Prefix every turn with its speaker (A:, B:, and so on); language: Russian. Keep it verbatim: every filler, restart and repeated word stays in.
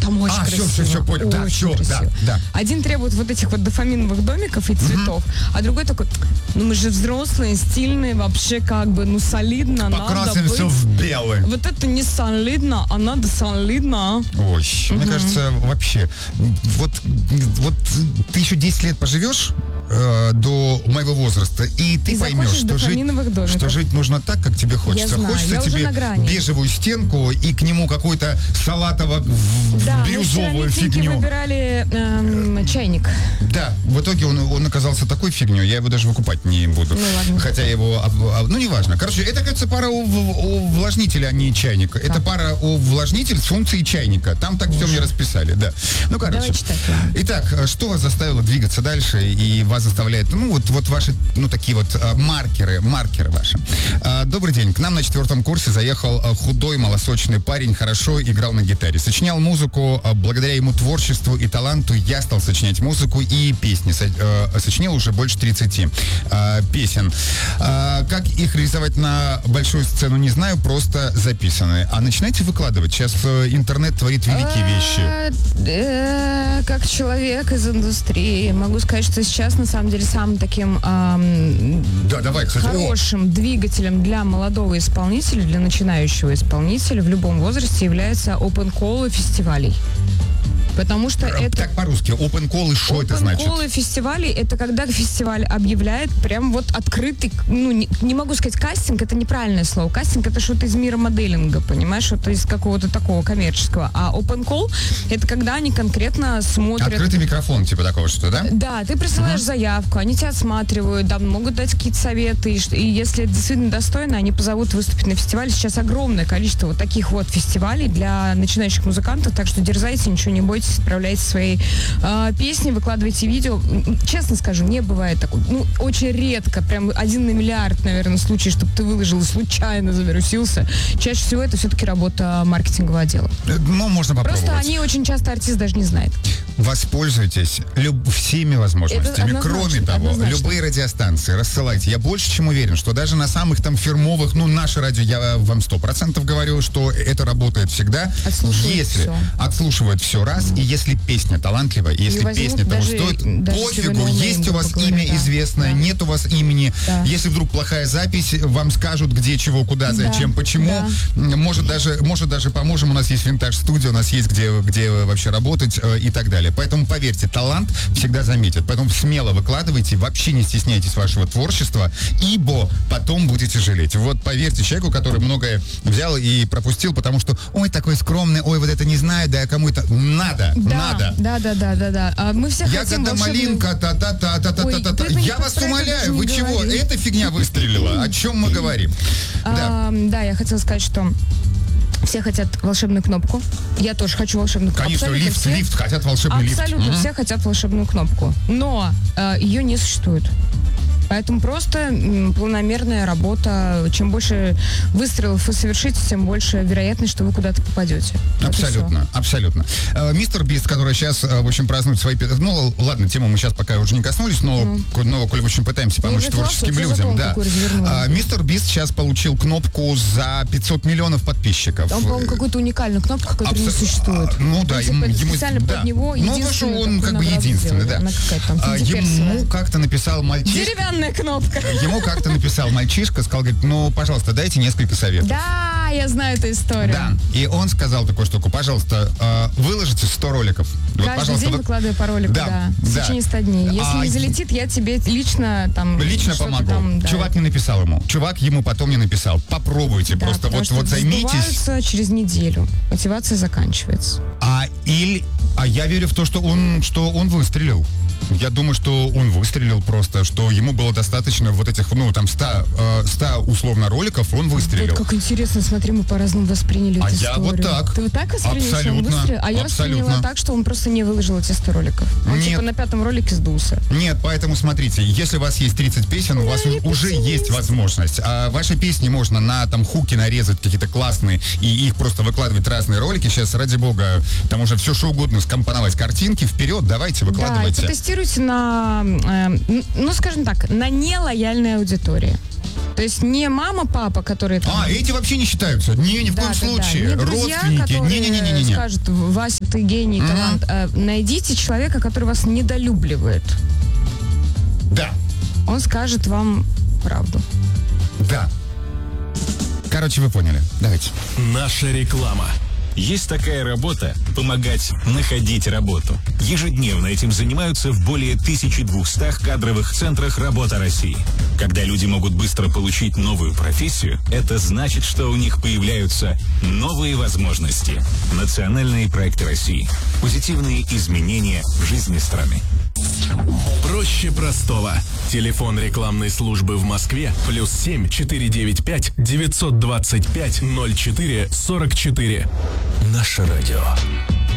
A: там очень
B: а,
A: красиво.
B: все, все, все, понял. Да, все, да, да.
A: Один требует вот этих вот дофаминовых домиков и цветов, mm-hmm. а другой такой, ну мы же взрослые, стильные, вообще как бы, ну солидно,
B: покрасим
A: надо
B: все
A: быть.
B: в белый.
A: Вот это не солидно, а надо солидно.
B: Ой,
A: mm-hmm.
B: мне кажется, вообще, вот, вот ты еще десять лет поживешь э, до моего возраста, и ты
A: и
B: поймешь, что жить, что жить нужно так, как тебе хочется.
A: Я знаю,
B: хочется
A: я
B: тебе бежевую стенку и к нему какую-то салатово-бирюзовую
A: да,
B: фигню.
A: Мы выбирали эм, чайник.
B: Да, в итоге он, он оказался такой фигней, я его даже выкупать не буду.
A: Ну, ладно.
B: Хотя его, ну, неважно. Короче, это, кажется, пара увлажнителя, а не чайника. Это пара увлажнитель с функцией чайника. Там так все мне расписали, да. Ну, короче. Итак, что вас заставило двигаться дальше и вас заставляет, ну, вот, вот ваши, ну, такие вот а, маркеры, маркеры ваши. А, добрый день. К нам на четвертом курсе заехал а, худой, малосочный парень, хорошо играл на гитаре. Сочинял музыку, а, благодаря ему творчеству и таланту я стал сочинять музыку и песни. Со, а, сочинил уже больше тридцати а, песен. А, как их реализовать на большую сцену, не знаю, просто записаны. А начинайте выкладывать. Сейчас интернет творит великие вещи.
A: Как человек из индустрии, могу сказать, что сейчас, на самом деле, самым таким эм,
B: да, давай, кстати,
A: хорошим о. двигателем для молодого исполнителя, для начинающего исполнителя в любом возрасте является open call фестивалей. Потому что
B: так,
A: это...
B: Так по-русски, open call и что это значит?
A: Open call фестивали, это когда фестиваль объявляет прям вот открытый, ну, не, не могу сказать кастинг, это неправильное слово. Кастинг это что-то из мира моделинга, понимаешь, что-то из какого-то такого коммерческого. А open call это когда они конкретно смотрят...
B: Открытый микрофон, типа такого что-то, да?
A: Да, ты присылаешь uh-huh. заявку, они тебя осматривают, да, могут дать какие-то советы, и, и если это действительно достойно, они позовут выступить на фестивале. Сейчас огромное количество вот таких вот фестивалей для начинающих музыкантов, так что дерзайте, ничего не бойтесь, отправляйте свои э, песни, выкладывайте видео. Честно скажу, не бывает такого. Ну, очень редко, прям один на миллиард, наверное, случай, чтобы ты выложил и случайно завирусился. Чаще всего это все-таки работа маркетингового отдела.
B: Ну, можно попробовать.
A: Просто они очень часто артист даже не знает.
B: Воспользуйтесь люб- всеми возможностями. Кроме того, однозначно. Любые радиостанции рассылайте. Я больше чем уверен, что даже на самых там фирмовых, ну, наше радио, я вам сто процентов говорю, что это работает всегда.
A: Отслушивают
B: если
A: все.
B: Отслушивают все раз, mm. и если песня талантливая, и если
A: и
B: песня того
A: даже,
B: стоит,
A: даже
B: пофигу, есть у вас
A: говоря,
B: имя
A: да,
B: известное, да. Нет у вас имени. Да. Если вдруг плохая запись, вам скажут, где, чего, куда, зачем, да. Почему. Да. Может, даже, может, даже поможем. У нас есть винтаж-студия, у нас есть где, где вообще работать э, и так далее. Поэтому, поверьте, талант всегда заметят. Поэтому смело выкладывайте, вообще не стесняйтесь вашего творчества, ибо потом будете жалеть. Вот поверьте человеку, который многое взял и пропустил, потому что, ой, такой скромный, ой, вот это не знаю, да, кому это надо,
A: да,
B: надо.
A: Да, да, да, да, да. А мы все
B: Ягода
A: хотим волшебную...
B: малинка, та-та-та-та-та-та-та-та. Я вас умоляю, вы чего? Эта фигня выстрелила. О чем мы говорим?
A: А, да. да, я хотела сказать, что все хотят волшебную кнопку. Я тоже хочу волшебную кнопку.
B: Конечно,
A: абсолютно
B: лифт,
A: все,
B: лифт, хотят волшебный лифт.
A: Абсолютно
B: угу.
A: все хотят волшебную кнопку. Но э, ее не существует. Поэтому просто м, планомерная работа. Чем больше выстрелов вы совершите, тем больше вероятность, что вы куда-то попадете.
B: Абсолютно, абсолютно. Э, Мистер Бист, который сейчас, э, в общем, празднует свои... Ну, ладно, тему мы сейчас пока уже не коснулись, но, mm. но коль, в общем, пытаемся помочь творческим людям. Да. А, Мистер Бист сейчас получил кнопку за пятьсот миллионов подписчиков.
A: Он, по-моему, какую-то уникальную кнопку, которая Абсо... не существует.
B: А, ну, да.
A: Ему,
B: ему,
A: специально
B: да.
A: под него единственный.
B: Ну, он как бы единственный, да. А, ему как-то написал мальчишка...
A: Деревянная кнопка.
B: Ему как-то написал мальчишка, сказал, говорит, ну, пожалуйста, дайте несколько советов.
A: Да, я знаю эту историю.
B: Да, и он сказал такую штуку, пожалуйста, э, выложите сто роликов.
A: Каждый
B: вот, пожалуйста,
A: день
B: вы...
A: выкладываю по ролику, да, да, в течение ста дней. Если а, не залетит, я тебе лично там...
B: Лично помогу.
A: Там, да.
B: Чувак не написал ему. Чувак ему потом не написал. Попробуйте, да, просто вот, вот займитесь.
A: Через неделю. Мотивация заканчивается.
B: А, или... а я верю в то, что он, что он выстрелил. Я думаю, что он выстрелил просто, что ему было достаточно вот этих, ну, там, ста, э, ста условно роликов, он выстрелил.
A: Вот как интересно, смотри, мы по-разному восприняли
B: а
A: эту
B: я
A: историю.
B: Вот так.
A: Ты вот так воспринял,
B: абсолютно,
A: что он выстрелил? А я
B: абсолютно.
A: восприняла так, что он просто не выложил эти сто роликов. Он
B: Нет.
A: типа на пятом ролике сдулся.
B: Нет, поэтому смотрите, если у вас есть тридцать песен, у вас
A: да,
B: уже есть возможность. А ваши песни можно на там хуки нарезать какие-то классные и их просто выкладывать разные ролики. Сейчас, ради бога, там уже все что угодно скомпоновать картинки. Вперед, давайте, выкладывайте.
A: Да, потестируйте на, э, ну, скажем так, на нелояльной аудитории. То есть не мама, папа, которые там...
B: А, эти вообще не считаются. Не, ни в
A: да,
B: коем
A: да,
B: случае.
A: Да. Не друзья,
B: родственники.
A: которые
B: не, не, не, не, не.
A: скажут: Вася, ты гений,
B: угу.
A: талант. А, найдите человека, который вас недолюбливает.
B: Да.
A: Он скажет вам правду.
B: Да. Короче, вы поняли. Давайте.
C: Наша реклама.
D: Есть такая работа – помогать находить работу. Ежедневно этим занимаются в более тысячи двухстах кадровых центрах «Работа России». Когда люди могут быстро получить новую профессию, это значит, что у них появляются новые возможности. Национальные проекты России. Позитивные изменения в жизни страны.
C: Проще простого. Телефон рекламной службы в Москве плюс семь четыре девять пять девятьсот двадцать пять ноль четыре сорок четыре.
D: Наше радио.